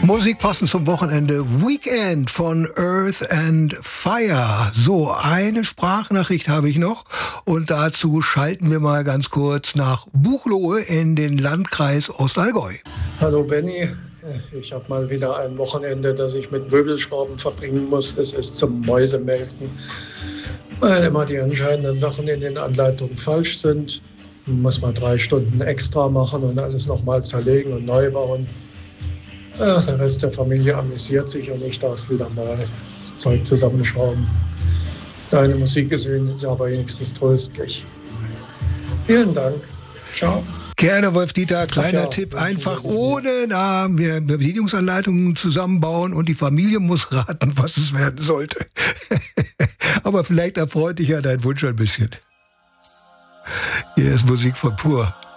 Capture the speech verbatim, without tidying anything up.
Musik passend zum Wochenende. Weekend von Earth and Fire. So, eine Sprachnachricht habe ich noch. Und dazu schalten wir mal ganz kurz nach Buchloe in den Landkreis Ostallgäu. Hallo Benny. Ich habe mal wieder ein Wochenende, das ich mit Möbelschrauben verbringen muss. Es ist zum Mäusemelken, weil immer die entscheidenden Sachen in den Anleitungen falsch sind. Muss man drei Stunden extra machen und alles nochmal zerlegen und neu bauen. Ach, der Rest der Familie amüsiert sich und ich darf wieder mal das Zeug zusammenschrauben. Deine Musik ist aber wenigstens tröstlich. Vielen Dank. Ciao. Gerne, Wolf-Dieter. Kleiner ja, Tipp, einfach ohne Namen wir Bedienungsanleitungen zusammenbauen und die Familie muss raten, was es werden sollte. Aber vielleicht erfreut dich ja dein Wunsch ein bisschen. Hier ist Musik von Pur.